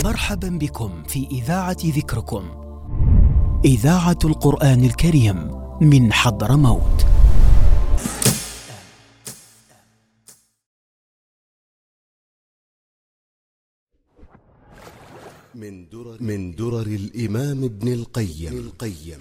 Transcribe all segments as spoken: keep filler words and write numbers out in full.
مرحبا بكم في إذاعة ذكركم، إذاعة القرآن الكريم من حضرموت. من درر, من درر الإمام ابن القيم. القيم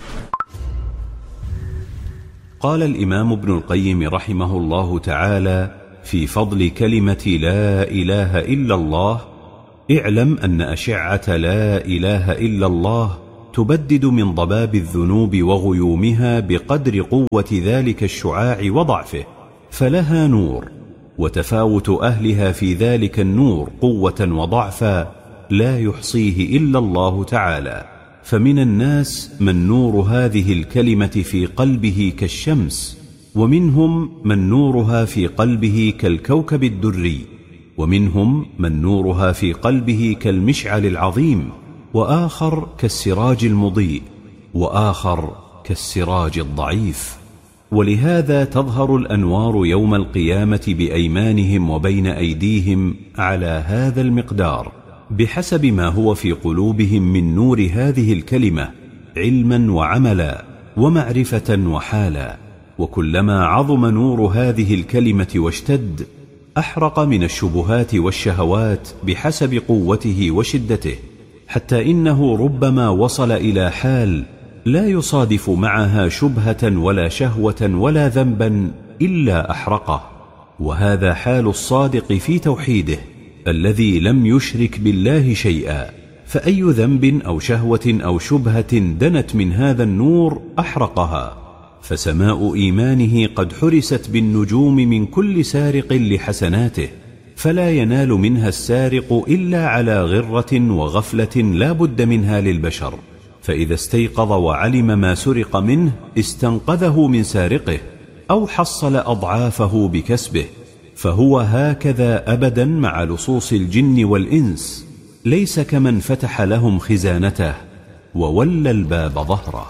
قال الإمام ابن القيم رحمه الله تعالى في فضل كلمة لا إله إلا الله: اعلم أن أشعة لا إله إلا الله تبدد من ضباب الذنوب وغيومها بقدر قوة ذلك الشعاع وضعفه، فلها نور، وتفاوت أهلها في ذلك النور قوة وضعفا لا يحصيه إلا الله تعالى. فمن الناس من نور هذه الكلمة في قلبه كالشمس، ومنهم من نورها في قلبه كالكوكب الدري، ومنهم من نورها في قلبه كالمشعل العظيم، وآخر كالسراج المضيء، وآخر كالسراج الضعيف. ولهذا تظهر الأنوار يوم القيامة بأيمانهم وبين أيديهم على هذا المقدار، بحسب ما هو في قلوبهم من نور هذه الكلمة علما وعملا ومعرفة وحالا. وكلما عظم نور هذه الكلمة واشتد، أحرق من الشبهات والشهوات بحسب قوته وشدته، حتى إنه ربما وصل إلى حال لا يصادف معها شبهة ولا شهوة ولا ذنبا إلا أحرقه. وهذا حال الصادق في توحيده الذي لم يشرك بالله شيئا، فأي ذنب أو شهوة أو شبهة دنت من هذا النور أحرقها. فسماء إيمانه قد حرست بالنجوم من كل سارق لحسناته، فلا ينال منها السارق إلا على غرة وغفلة لا بد منها للبشر، فإذا استيقظ وعلم ما سرق منه استنقذه من سارقه أو حصل أضعافه بكسبه. فهو هكذا أبدا مع لصوص الجن والإنس، ليس كمن فتح لهم خزانته وولى الباب ظهره.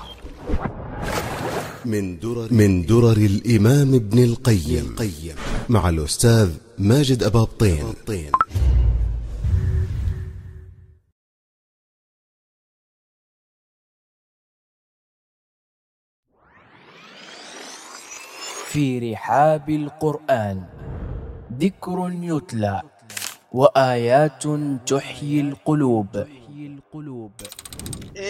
من درر, من درر الإمام ابن القيم مع الأستاذ ماجد أباطين. في رحاب القرآن ذكر يتلى وآيات تحيي القلوب.